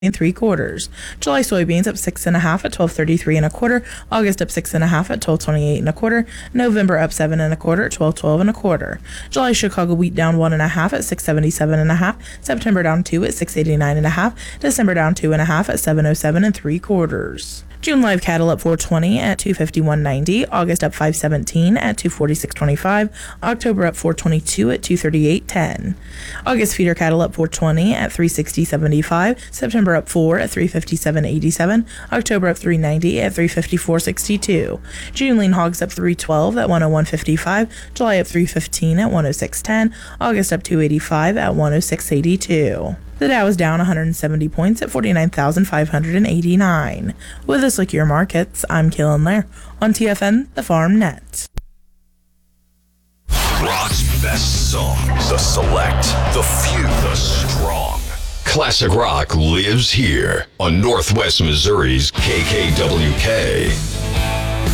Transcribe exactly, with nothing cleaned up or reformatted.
and three quarters. July soybeans up six and a half at twelve thirty-three and a quarter. August up six and a half at twelve twenty-eight and a quarter. November up seven and a quarter at twelve twelve and a quarter. July Chicago wheat down one and a half at six seventy-seven and a half. September down two at six eighty-nine and a half. December down two and a half at seven oh seven and three quarters. June live cattle up four twenty at two fifty-one ninety. August up five seventeen at two forty-six twenty-five. October up four twenty-two at two thirty-eight ten. August feeder cattle up four twenty at three sixty seventy-five. September up four at three fifty-seven eighty-seven. October up three ninety at three fifty-four sixty-two. June lean hogs up three twelve at one oh one fifty-five. July up three fifteen at one oh six ten. August up two eighty-five at one oh six eighty-two. The Dow is down one hundred seventy points at forty-nine thousand five hundred eighty-nine. With this look at your markets, I'm Kaylin Lair on T F N, the Farm Net. Rock's best songs, the select, the few, the strong. Classic rock lives here on Northwest Missouri's K K W K.